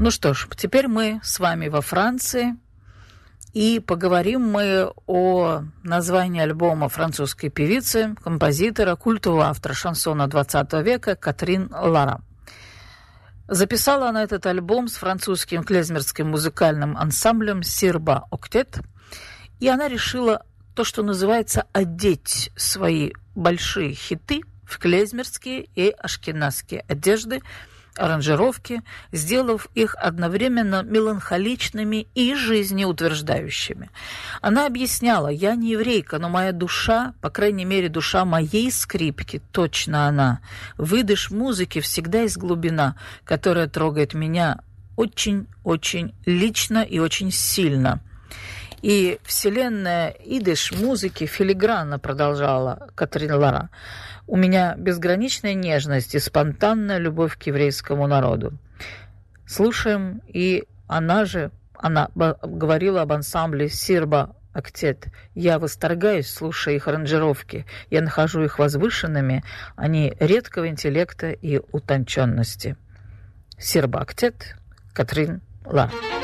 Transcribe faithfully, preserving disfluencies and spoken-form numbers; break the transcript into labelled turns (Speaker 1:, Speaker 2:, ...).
Speaker 1: Ну что ж, теперь мы с вами во Франции, и поговорим мы о названии альбома французской певицы, композитора, культового автора шансона двадцатого века Катрин Лара. Записала она этот альбом с французским клезмерским музыкальным ансамблем «Сирба Октет», и она решила то, что называется, одеть свои большие хиты в клезмерские и ашкеназские одежды, аранжировки, сделав их одновременно меланхоличными и жизнеутверждающими. Она объясняла: «Я не еврейка, но моя душа, по крайней мере, душа моей скрипки, точно она. Выдыш музыки всегда есть глубина, которая трогает меня очень-очень лично и очень сильно». И вселенная идиш музыки филигранно, продолжала Катрин Лара, у меня безграничная нежность и спонтанная любовь к еврейскому народу. Слушаем, и она же, она говорила об ансамбле «Сирба Октет». Я восторгаюсь, слушая их аранжировки. Я нахожу их возвышенными, они редкого интеллекта и утонченности. «Сирба Октет», Катрин Лара.